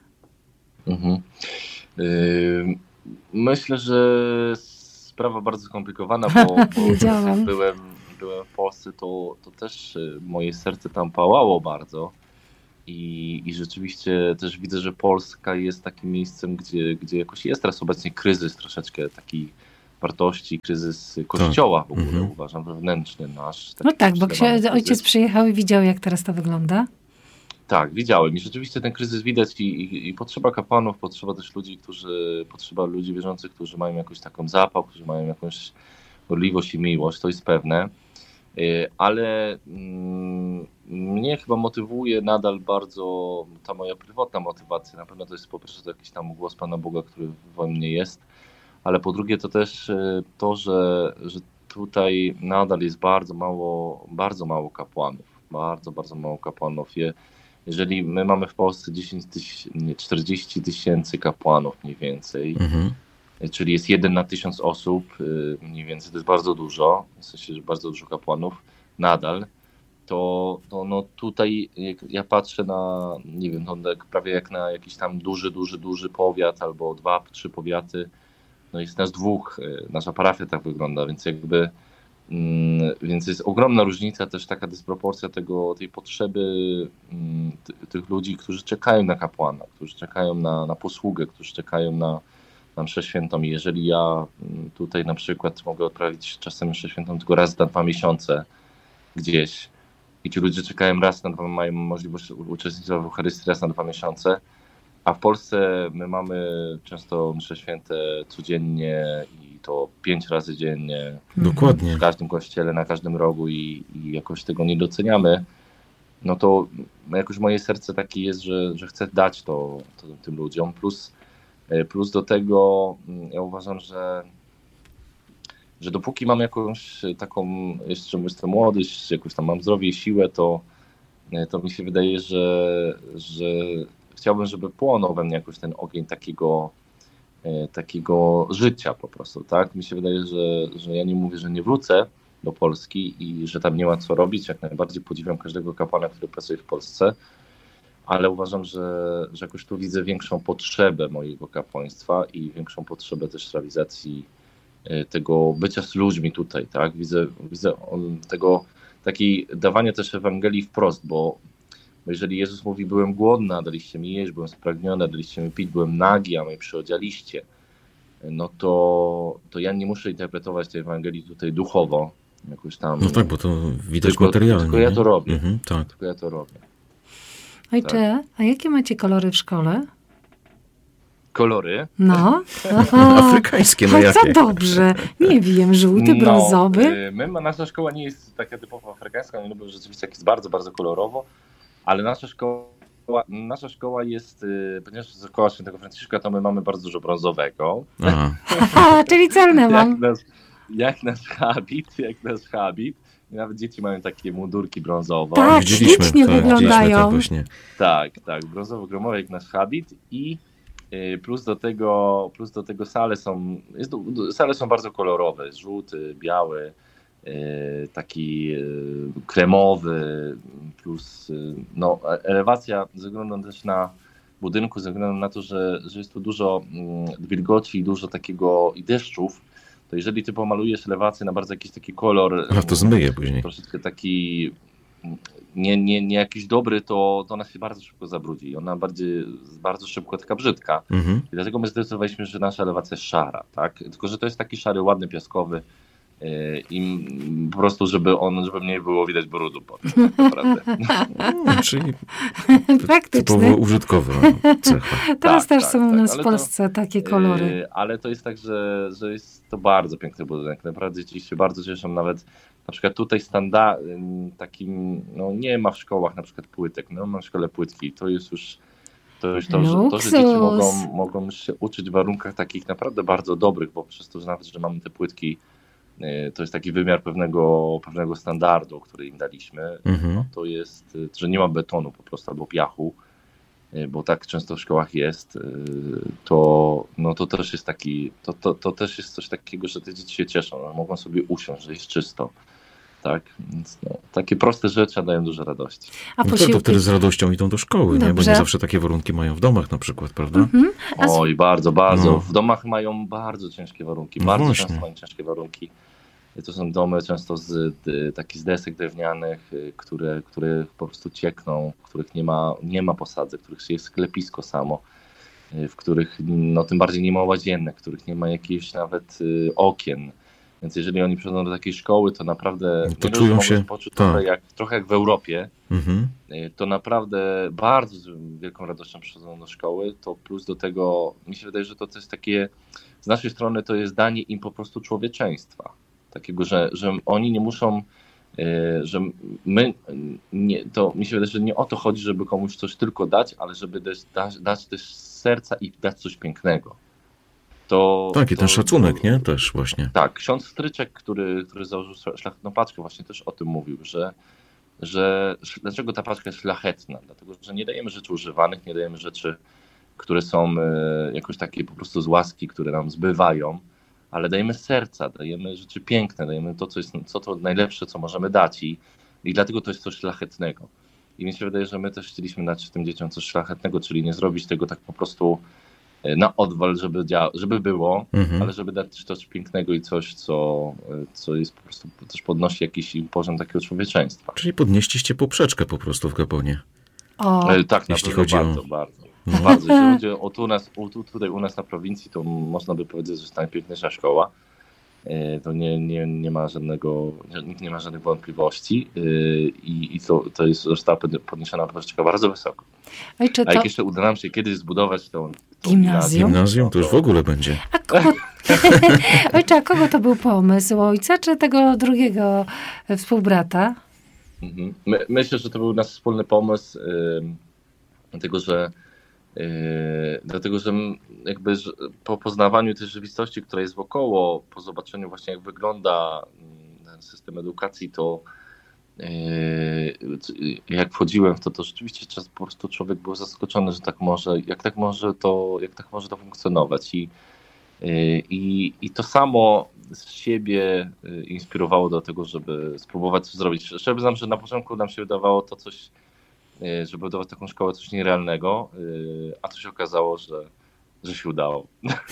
Myślę, że sprawa bardzo skomplikowana, bo jak byłem w Polsce, to też moje serce tam pałało bardzo i rzeczywiście też widzę, że Polska jest takim miejscem, gdzie jakoś jest teraz obecnie kryzys troszeczkę taki wartości, kryzys Kościoła w ogóle, uważam, wewnętrzny nasz. Bo ojciec przyjechał i widział, jak teraz to wygląda. Tak, widziałem i rzeczywiście ten kryzys widać i potrzeba kapłanów, potrzeba ludzi wierzących, którzy mają jakąś taką zapał, którzy mają jakąś gorliwość i miłość, to jest pewne, ale mnie chyba motywuje nadal bardzo ta moja prywatna motywacja, na pewno to jest po pierwsze to jakiś tam głos Pana Boga, który we mnie jest, ale po drugie to też to, że tutaj nadal jest bardzo mało kapłanów, bardzo mało kapłanów. Jeżeli my mamy w Polsce 40 tysięcy kapłanów mniej więcej, czyli jest 1 na 1000 osób, mniej więcej, to jest bardzo dużo, w sensie, że bardzo dużo kapłanów nadal, to tutaj ja patrzę na, nie wiem, prawie jak na jakiś tam duży powiat albo 2-3 powiaty, jest nas 2, nasza parafia tak wygląda, więc jest ogromna różnica, też taka dysproporcja tej potrzeby tych ludzi, którzy czekają na kapłana, którzy czekają na posługę, którzy czekają na mszę świętą. I jeżeli ja tutaj na przykład mogę odprawić czasem mszę świętą tylko raz na 2 miesiące gdzieś i ci ludzie czekają raz na 2, mają możliwość uczestnictwa w Eucharystii raz na 2 miesiące, a w Polsce my mamy często msze święte codziennie i to 5 razy dziennie. Dokładnie. W każdym kościele, na każdym rogu i jakoś tego nie doceniamy, to jakoś moje serce takie jest, że chcę dać to tym ludziom. Plus do tego ja uważam, że dopóki mam jakąś taką, jeszcze jestem młody, jakoś tam mam zdrowie i siłę, to mi się wydaje, że chciałbym, żeby płonął we mnie jakoś ten ogień takiego życia po prostu, tak? Mi się wydaje, że ja nie mówię, że nie wrócę do Polski i że tam nie ma co robić. Jak najbardziej podziwiam każdego kapłana, który pracuje w Polsce, ale uważam, że jakoś tu widzę większą potrzebę mojego kapłaństwa i większą potrzebę też realizacji tego bycia z ludźmi tutaj, tak? Widzę tego, takiej dawania też Ewangelii wprost, bo jeżeli Jezus mówi, byłem głodny, a daliście mi jeść, byłem spragniony, a daliście mi pić, byłem nagi, a mnie przyodzialiście, to ja nie muszę interpretować tej Ewangelii tutaj duchowo, jakoś tam. No tak, bo to widać materialnie. Tylko ja to robię. Tak. Tylko ja to robię. Ojcze, a jakie macie kolory w szkole? Kolory? Afrykańskie, jakie? Co dobrze. Nie wiem, żółty, brązowy. Nasza szkoła nie jest taka typowo afrykańska, nie lubię rzeczywiście, jak jest bardzo, bardzo kolorowo, ale nasza szkoła jest, ponieważ to jest szkoła Świętego Franciszka, to my mamy bardzo dużo brązowego. Czyli celne mam. Jak nasz habit. Nawet dzieci mają takie mundurki brązowe. Tak, ślicznie wyglądają. Tak, brązowo-gromowe jak nasz habit i plus do tego sale są bardzo kolorowe, żółty, biały, taki kremowy, plus elewacja ze względu też na budynku, ze względu na to, że jest tu dużo wilgoci i dużo takiego i deszczów, to jeżeli ty pomalujesz elewację na bardzo jakiś taki kolor, to zmyje później. Troszeczkę taki nie jakiś dobry, to ona się bardzo szybko zabrudzi i ona bardzo szybko taka brzydka. I dlatego my zdecydowaliśmy, że nasza elewacja jest szara, tak? Tylko że to jest taki szary, ładny, piaskowy i po prostu, żeby nie było widać brudu potem, tak naprawdę. Czyli praktyczny. Użytkowa cecha. Teraz też są u nas w Polsce takie kolory. Ale to jest tak, że jest to bardzo piękny budynek. Naprawdę dzieci się bardzo cieszą. Nawet na przykład tutaj takim, nie ma w szkołach na przykład płytek. Mam w szkole płytki. To jest już to, że dzieci mogą się uczyć w warunkach takich naprawdę bardzo dobrych, bo przez to, że nawet, że mamy te płytki to jest taki wymiar pewnego standardu, który im daliśmy, no to jest, że nie ma betonu po prostu albo piachu, bo tak często w szkołach jest, to też jest to też jest coś takiego, że te dzieci się cieszą, no, mogą sobie usiąść, że jest czysto. Tak, więc takie proste rzeczy dają dużo radości. A to wtedy z radością idą do szkoły, nie? Bo nie zawsze takie warunki mają w domach na przykład, prawda? Oj, bardzo, bardzo. No. W domach mają bardzo ciężkie warunki, bardzo często mają ciężkie warunki. To są domy często z desek drewnianych, które po prostu ciekną, w których nie ma posadzek, w których jest sklepisko samo, w których tym bardziej nie ma łazienek, w których nie ma jakichś nawet okien. Więc jeżeli oni przychodzą do takiej szkoły, to naprawdę to czują się poczuć trochę jak w Europie, to naprawdę bardzo z wielką radością przychodzą do szkoły. To plus do tego, mi się wydaje, że to jest takie, z naszej strony to jest danie im po prostu człowieczeństwa. Takiego, że oni nie muszą, że my, to mi się wydaje, że nie o to chodzi, żeby komuś coś tylko dać, ale żeby dać też z serca i dać coś pięknego. I ten szacunek, nie? Też właśnie. Tak, ksiądz Stryczek, który założył Szlachetną Paczkę, właśnie też o tym mówił, że dlaczego ta paczka jest szlachetna? Dlatego, że nie dajemy rzeczy używanych, nie dajemy rzeczy, które są jakoś takie po prostu z łaski, które nam zbywają, ale dajemy serca, dajemy rzeczy piękne, dajemy to, co to najlepsze, co możemy dać i dlatego to jest coś szlachetnego. I mi się wydaje, że my też chcieliśmy dać tym dzieciom coś szlachetnego, czyli nie zrobić tego tak po prostu na odwal, żeby było, ale żeby dać coś pięknego i coś, co jest po prostu też podnosi jakiś poziom takiego człowieczeństwa. Czyli podnieśliście poprzeczkę po prostu w Gabonie. Tak, jeśli chodzi bardzo. Bardzo. Jeśli chodzi o tutaj u nas na prowincji, to można by powiedzieć, że jest najpiękniejsza szkoła. To nie ma nikt nie ma żadnych wątpliwości i to została podniesiona poprzeczka bardzo wysoko. A jak jeszcze uda nam się kiedyś zbudować tą gimnazjum, to już w ogóle będzie. A kogo to był pomysł? Ojca czy tego drugiego współbrata? Myślę, że to był nasz wspólny pomysł, dlatego, że jakby po poznawaniu tej rzeczywistości, która jest wokoło, po zobaczeniu właśnie jak wygląda ten system edukacji, to jak wchodziłem w to rzeczywiście po prostu człowiek był zaskoczony, że jak tak może to funkcjonować i to samo z siebie inspirowało do tego, żeby spróbować coś zrobić. Szczerze przyznam, że na początku nam się wydawało to coś, żeby budować taką szkołę, coś nierealnego, a to się okazało, że się udało.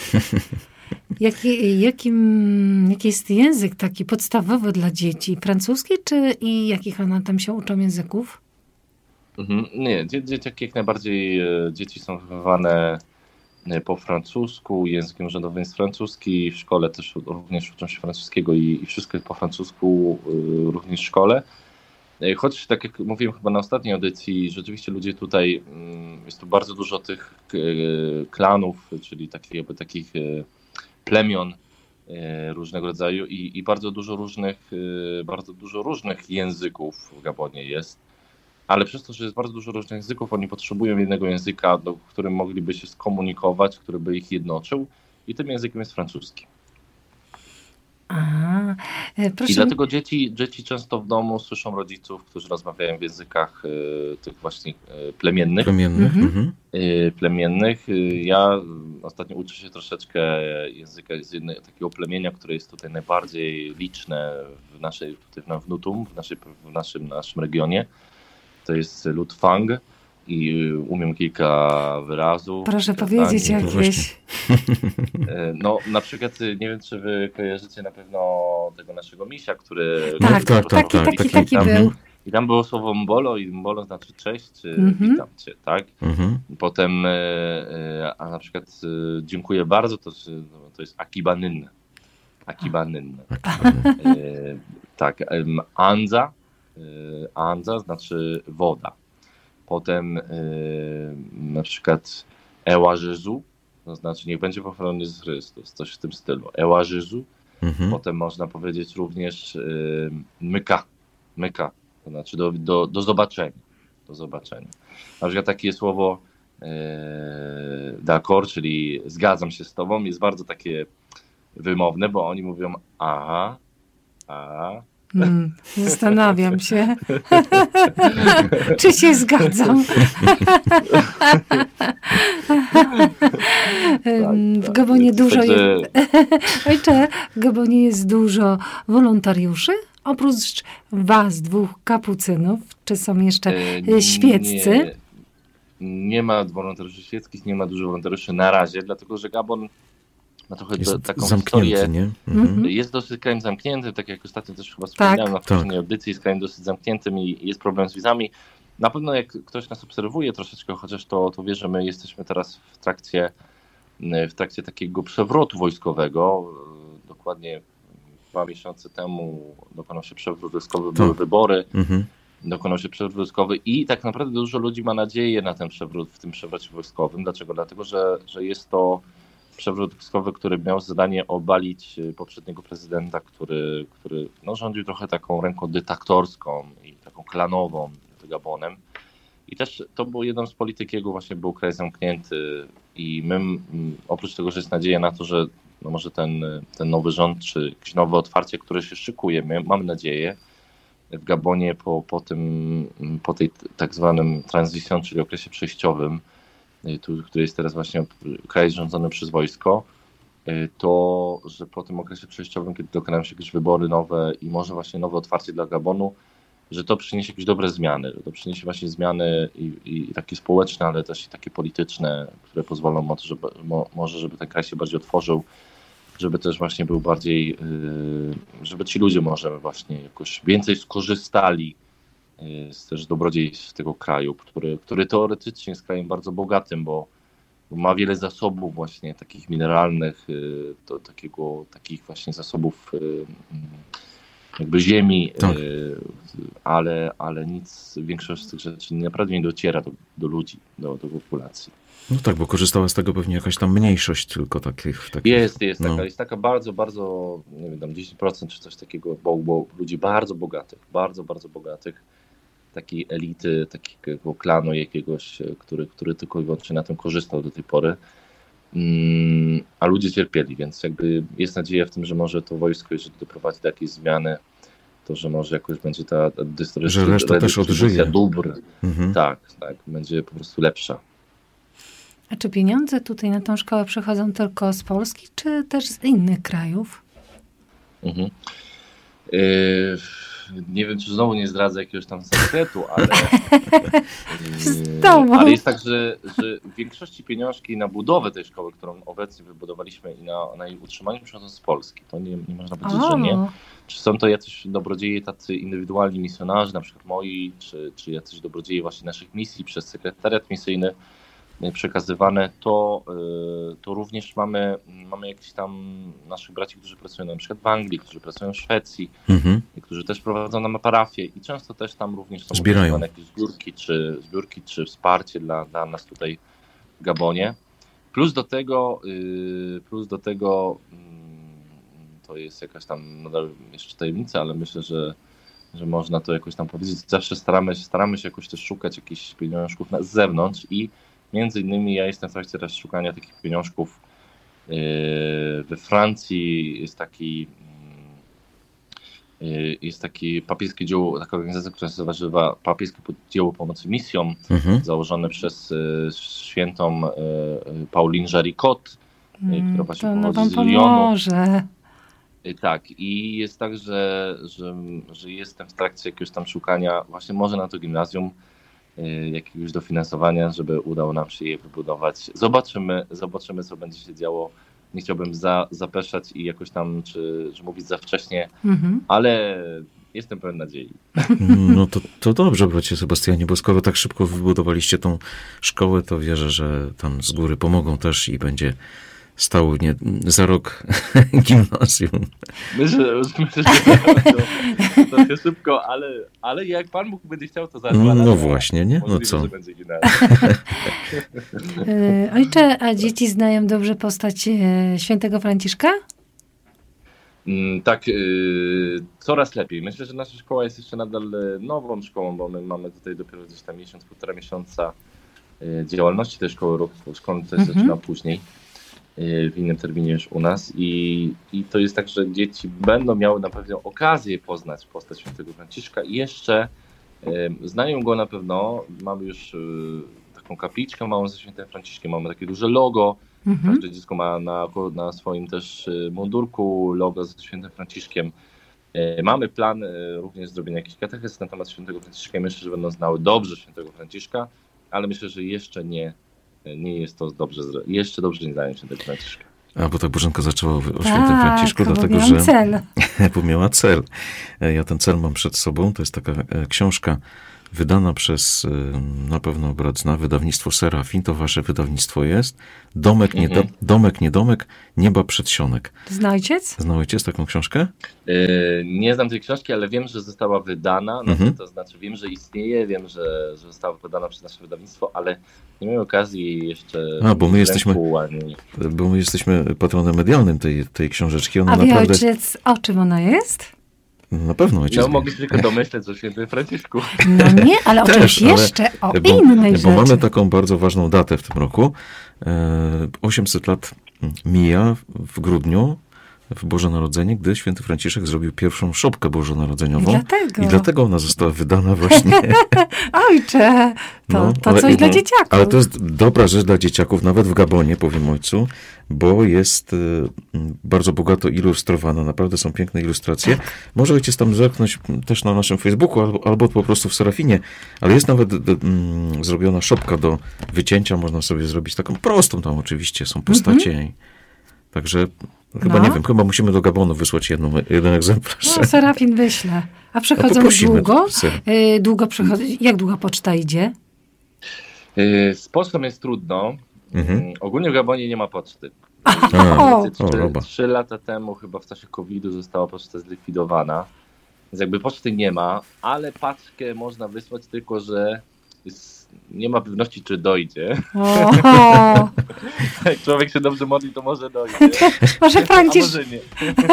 Jaki jest język taki podstawowy dla dzieci? Francuski i jakich one tam się uczą języków? Nie, dzieciaki jak najbardziej, dzieci są wychowywane po francusku, językiem urzędowym jest francuski, w szkole też również uczą się francuskiego i wszystko jest po francusku również w szkole. Choć tak jak mówiłem chyba na ostatniej audycji, rzeczywiście ludzie tutaj, jest tu bardzo dużo tych klanów, czyli takich plemion różnego rodzaju i bardzo dużo różnych języków w Gabonie jest. Ale przez to, że jest bardzo dużo różnych języków, oni potrzebują jednego języka, w którym mogliby się skomunikować, który by ich jednoczył i tym językiem jest francuski. Proszę. I dlatego dzieci często w domu słyszą rodziców, którzy rozmawiają w językach tych właśnie plemiennych. Plemiennych. Ja ostatnio uczę się troszeczkę języka z takiego plemienia, które jest tutaj najbardziej liczne w Nutum, w naszym regionie. To jest lud Fang i umiem kilka wyrazów. Proszę powiedzieć jakieś. No na przykład, nie wiem, czy wy kojarzycie na pewno tego naszego misia, który... Taki był. I tam było słowo mbolo i mbolo znaczy cześć, czy witam cię, tak? Potem, a na przykład dziękuję bardzo, to jest akibanyn. Akibanyn. Tak, anza znaczy woda. Potem na przykład Eła Jezu, to znaczy niech będzie pochwalony Jezus Chrystus, coś w tym stylu. Eła Jezu. Potem można powiedzieć również myka, to znaczy do zobaczenia. Do zobaczenia. Na przykład takie słowo d'accord, czyli zgadzam się z tobą, jest bardzo takie wymowne, bo oni mówią aha, Zastanawiam się, czy się zgadzam. W Gabonie dużo jest... Ojcze, w Gabonie jest dużo wolontariuszy? Oprócz was, 2 kapucynów, czy są jeszcze świeccy? Nie ma wolontariuszy świeckich, nie ma dużo wolontariuszy na razie, dlatego że Gabon ma trochę taką historię. Nie? Jest dosyć krajem zamknięty, tak jak ostatnio też chyba wspomniałem na poprzedniej audycji, jest krajem dosyć zamkniętym i jest problem z wizami. Na pewno jak ktoś nas obserwuje troszeczkę, chociaż to wie, że my jesteśmy teraz w trakcie takiego przewrotu wojskowego. Dokładnie 2 miesiące temu dokonał się przewrót wojskowy, były wybory. Dokonał się przewrót wojskowy i tak naprawdę dużo ludzi ma nadzieję na ten przewrót w tym przewrocie wojskowym. Dlaczego? Dlatego, że jest to przewrót wojskowy, który miał zadanie obalić poprzedniego prezydenta, który rządził trochę taką ręką dyktatorską i taką klanową Gabonem. I też to było jedną z polityk jego, właśnie był kraj zamknięty i my oprócz tego, że jest nadzieja na to, że może ten nowy rząd, czy jakieś nowe otwarcie, które się szykuje, mamy nadzieję, w Gabonie po tej tak zwanym transition, czyli okresie przejściowym, który jest teraz właśnie kraj rządzony przez wojsko, to, że po tym okresie przejściowym, kiedy dokonają się jakieś wybory nowe i może właśnie nowe otwarcie dla Gabonu, że to przyniesie jakieś dobre zmiany, że to przyniesie właśnie zmiany i takie społeczne, ale też i takie polityczne, które pozwolą na to, żeby ten kraj się bardziej otworzył, żeby też właśnie był bardziej, żeby ci ludzie może właśnie jakoś więcej skorzystali z też dobrodziejstw tego kraju, który teoretycznie jest krajem bardzo bogatym, bo ma wiele zasobów właśnie takich mineralnych, takich właśnie zasobów jakby ziemi, tak. ale większość z tych rzeczy naprawdę nie dociera do ludzi, do populacji. No tak, bo korzystała z tego pewnie jakaś tam mniejszość tylko takich. Jest taka bardzo, bardzo, nie wiem, tam 10% czy coś takiego, bo ludzi bardzo bogatych, takiej elity, takiego klanu jakiegoś, który tylko i wyłącznie na tym korzystał do tej pory. A ludzie cierpieli, więc jakby jest nadzieja w tym, że może to wojsko, jeżeli doprowadzi do jakiejś zmiany, to że może jakoś będzie ta że reszta też odżyje. Dóbr. Tak, będzie po prostu lepsza. A czy pieniądze tutaj na tą szkołę przychodzą tylko z Polski, czy też z innych krajów? Nie wiem, czy znowu nie zdradzę jakiegoś tam sekretu, ale jest tak, że w większości pieniążki na budowę tej szkoły, którą obecnie wybudowaliśmy i na jej utrzymanie przychodzą z Polski. To nie można powiedzieć, że nie. Czy są to jacyś dobrodzieje, tacy indywidualni misjonarze, na przykład moi, czy jacyś dobrodzieje właśnie naszych misji przez sekretariat misyjny przekazywane, to również mamy jakichś tam naszych braci, którzy pracują na przykład w Anglii, którzy pracują w Szwecji, którzy też prowadzą nam parafię i często też tam również są zbierają jakieś zbiórki czy wsparcie dla nas tutaj w Gabonie. Plus do tego to jest jakaś tam nadal jeszcze tajemnica, ale myślę, że można to jakoś tam powiedzieć. Zawsze staramy się jakoś też szukać jakichś pieniążków z zewnątrz i między innymi ja jestem w trakcie teraz szukania takich pieniążków. We Francji jest taki papieskie dzieło, taka organizacja, która się nazywa Papieskie Dzieło Pomocy Misjom, założone przez świętą Pauline Jaricot, która właśnie pochodzi z Lyonu. Tak, i jest tak, że jestem w trakcie jakiegoś tam szukania właśnie może na to gimnazjum jakiegoś dofinansowania, żeby udało nam się je wybudować. Zobaczymy, co będzie się działo. Nie chciałbym zapeszać i jakoś tam, czy mówić za wcześnie, ale jestem pełen nadziei. No to dobrze, bracie Sebastianie, bo skoro tak szybko wybudowaliście tą szkołę, to wierzę, że tam z góry pomogą też i będzie stało za rok gimnazjum. Myślę, że trochę szybko, ale jak Pan Bóg będzie chciał, to za 2 lata. No właśnie, nie? No co? Że będzie gimnazjum. Ojcze, a dzieci znają dobrze postać świętego Franciszka? Tak, coraz lepiej. Myślę, że nasza szkoła jest jeszcze nadal nową szkołą, bo my mamy tutaj dopiero gdzieś tam półtora miesiąca działalności tej szkoły. Rok szkolny też zaczyna później. w innym terminie już u nas i to jest tak, że dzieci będą miały na pewno okazję poznać postać świętego Franciszka i jeszcze znają go na pewno. Mamy już taką kapliczkę małą ze świętym Franciszkiem, mamy takie duże logo. Każde dziecko ma na swoim też mundurku logo ze świętym Franciszkiem. Mamy plan również zrobienia jakichś katechez na temat świętego Franciszka i myślę, że będą znały dobrze świętego Franciszka, ale myślę, że jeszcze nie jest to dobrze, jeszcze dobrze nie znają świętego Franciszka. A, bo tak Bożenka zaczęła o świętym Franciszku, dlatego że cel. bo miała cel. Ja ten cel mam przed sobą. To jest taka książka wydana przez, na pewno brat zna, wydawnictwo Serafin, to wasze wydawnictwo jest. Domek, nie domek, nieba przedsionek. Zna ojciec? Zna ojciec taką książkę? Nie znam tej książki, ale wiem, że została wydana, to znaczy wiem, że istnieje, wiem, że została wydana przez nasze wydawnictwo, ale nie miałem okazji jeszcze... Bo my jesteśmy patronem medialnym tej książeczki. Ona A wie naprawdę... ojciec, o czym ona jest? Na pewno ojciec. No mogę się tylko domyśleć o świętym Franciszku. No nie, ale o czymś jeszcze, o innej rzeczy. Bo mamy taką bardzo ważną datę w tym roku. 800 lat mija w grudniu, w Boże Narodzenie, gdy święty Franciszek zrobił pierwszą szopkę bożonarodzeniową. I dlatego ona została wydana właśnie. Ojcze, to coś dla dzieciaków. Ale to jest dobra rzecz dla dzieciaków, nawet w Gabonie, powiem ojcu, bo jest bardzo bogato ilustrowana, naprawdę są piękne ilustracje. Może ojciec tam zerknąć też na naszym Facebooku, albo po prostu w Serafinie, ale jest nawet zrobiona szopka do wycięcia, można sobie zrobić taką prostą, tam oczywiście są postacie. Także chyba musimy do Gabonu wysłać jeden egzemplarz. No, Serafin wyśle. A przechodzą długo? Jak długo poczta idzie? Z pocztą jest trudno. Ogólnie w Gabonie nie ma poczty. 3 lata temu, chyba w czasie COVID-u, została poczta zlikwidowana. Więc jakby poczty nie ma, ale paczkę można wysłać, tylko że nie ma pewności, czy dojdzie. Jak człowiek się dobrze modli, to może dojdzie. Może Franciszek. Może nie.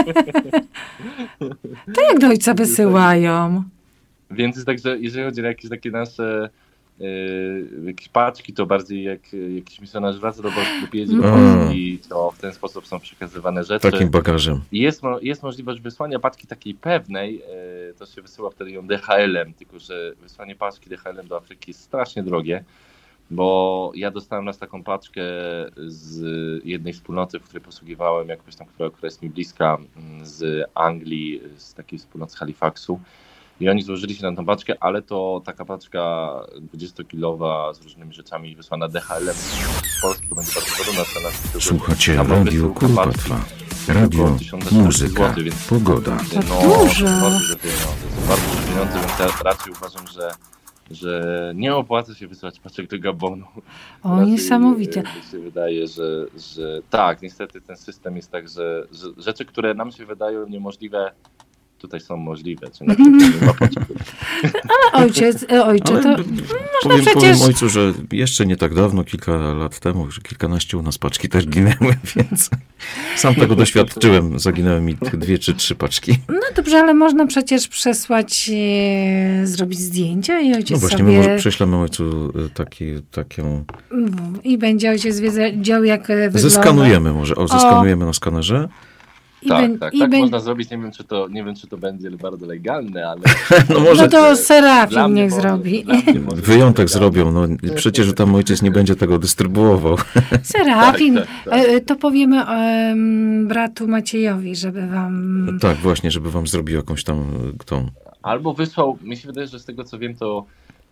To jak do ojca wysyłają? Więc jest tak, że jeżeli chodzi o jakieś takie nasze jakieś paczki, to bardziej jak jakiś misjonarz wraca do Polski, jedzie do Polski, to w ten sposób są przekazywane rzeczy. Takim bagażem. Jest możliwość wysłania paczki takiej pewnej, to się wysyła wtedy ją DHL-em, tylko że wysłanie paczki DHL-em do Afryki jest strasznie drogie, bo ja dostałem raz taką paczkę z jednej wspólnoty, w której posługiwałem, jakoś tam, która jest mi bliska, z Anglii, z takiej wspólnoty z Halifaxu. I oni złożyli się na tą paczkę, ale to taka paczka 20-kilowa z różnymi rzeczami wysłana DHL-em z Polski, to będzie bardzo podobna cena. Słuchacie, Radio Kuropatwa. Radio, muzyka, pogoda. Dużo. Bardzo duże pieniądze, więc ja raczej uważam, że nie opłaca się wysyłać paczek do Gabonu. Niesamowicie. Mi się wydaje, że tak, niestety ten system jest tak, że rzeczy, które nam się wydają niemożliwe, tutaj są możliwe, czy na przykład nie ma poczty. Ale ojcze, to można przecież... Powiem ojcu, że jeszcze nie tak dawno, kilka lat temu, że kilkanaście u nas paczki też ginęły, więc sam tego doświadczyłem. Zaginęły mi 2 czy 3 paczki. No dobrze, ale można przecież przesłać, zrobić zdjęcia i ojciec No właśnie, sobie... my może prześlemy ojcu taką... I będzie ojciec wiedział, jak wygląda. Zeskanujemy może, zeskanujemy na skanerze. Tak, można zrobić, nie wiem, czy to będzie bardzo legalne, ale... No to Serafin niech zrobi. Wyjątek zrobią, no przecież tam ojciec nie będzie tego dystrybuował. Serafin, to powiemy bratu Maciejowi, żeby wam... Tak, właśnie, żeby wam zrobił jakąś tam tą... Albo wysłał, mi się wydaje, że z tego co wiem, to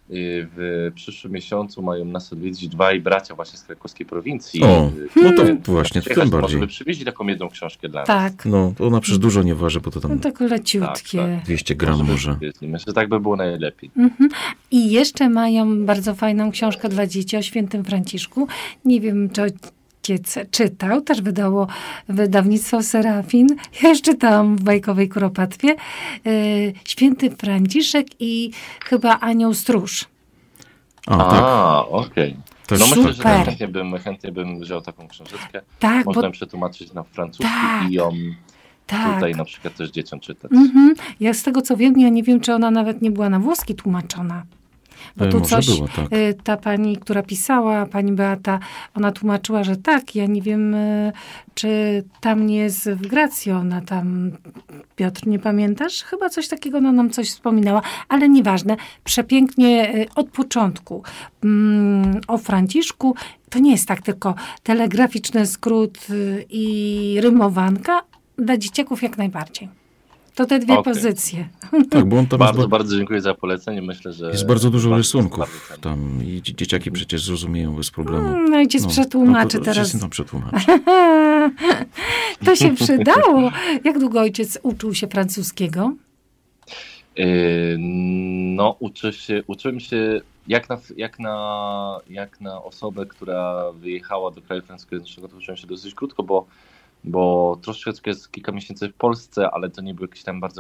w przyszłym miesiącu mają nas odwiedzić 2 bracia właśnie z krakowskiej prowincji. No to właśnie, tym bardziej. Żeby przywieźli taką jedną książkę dla nas. Tak. No, to ona przecież dużo nie waży, bo to tam... No tak leciutkie. Tak. 200 gram może. Myślę, że tak by było najlepiej. I jeszcze mają bardzo fajną książkę dla dzieci o świętym Franciszku. Nie wiem, czy ojciec czytał, też wydało wydawnictwo Serafin. Ja już czytałam w Bajkowej Kuropatwie. Święty Franciszek i chyba Anioł Stróż. Okej. No myślę, że chętnie bym wziął taką książeczkę. Tak, można przetłumaczyć na francuski i ją tutaj na przykład też dzieciom czytać. Ja z tego co wiem, ja nie wiem, czy ona nawet nie była na włoski tłumaczona. Bo tu Może coś, było, tak. ta pani, która pisała, pani Beata, ona tłumaczyła, że tak, ja nie wiem, czy tam nie jest w Gracji, ona tam, Piotr, nie pamiętasz? Chyba coś takiego, ona nam coś wspominała, ale nieważne. Przepięknie od początku o Franciszku. To nie jest tak tylko telegraficzny skrót i rymowanka. Dla dzieciaków jak najbardziej. To te dwie pozycje. Tak, bo on tam Bardzo dziękuję za polecenie. Myślę, że jest bardzo dużo rysunków tam i dzieciaki przecież zrozumieją bez problemu. No ojciec przetłumaczy teraz. Tam przetłumaczy. To się przydało. Jak długo ojciec uczył się francuskiego? No, uczyłem się jak na osobę, która wyjechała do kraju francuskojęzycznego, to uczyłem się dosyć krótko, bo troszeczkę jest kilka miesięcy w Polsce, ale to nie był jakiś tam bardzo